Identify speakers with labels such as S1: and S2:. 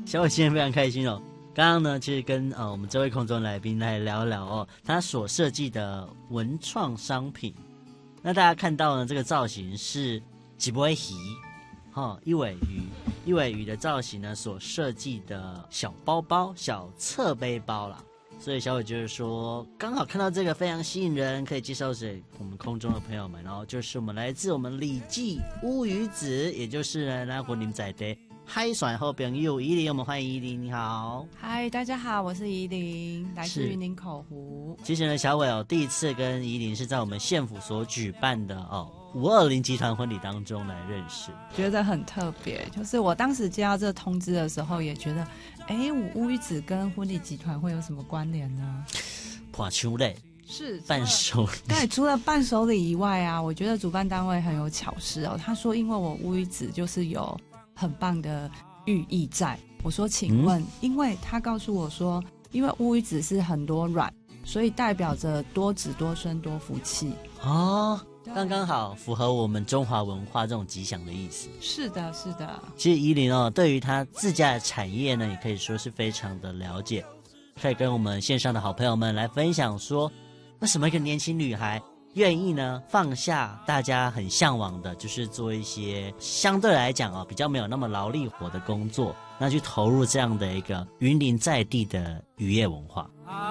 S1: 小伟今天非常开心哦。刚刚呢，其实跟我们这位空中来宾来聊聊哦，他所设计的文创商品。那大家看到呢，这个造型是几尾鱼，一尾鱼的造型呢，所设计的小包包、小侧背包啦。所以小伟就是说，刚好看到这个非常吸引人，可以介绍给我们空中的朋友们。然后就是我们来自我们李记乌鱼子，也就是呢咱云林在地海选好朋友依林，我们欢迎依林，你好。
S2: 嗨，大家好，我是依林，来自云林口湖。
S1: 其实呢，小伟第一次跟依林是在我们县府所举办的520集团婚礼当中来认识，
S2: 觉得很特别。就是我当时接到这个通知的时候，也觉得，乌鱼子跟婚礼集团会有什么关联呢？
S1: 破秋类
S2: 是
S1: 伴手礼。
S2: 对，除了伴手礼以外啊，我觉得主办单位很有巧思哦。他说，因为我乌鱼子就是有很棒的寓意在。我说，请问，因为他告诉我说，因为乌鱼子是很多卵，所以代表着多子多孙多福气
S1: 哦。刚刚好符合我们中华文化这种吉祥的意思。
S2: 是的，是的。
S1: 其实依林对于他自家的产业呢，也可以说是非常的了解，可以跟我们线上的好朋友们来分享说，为什么一个年轻女孩愿意呢放下大家很向往的，就是做一些相对来讲比较没有那么劳力活的工作，那去投入这样的一个云林在地的渔业文化。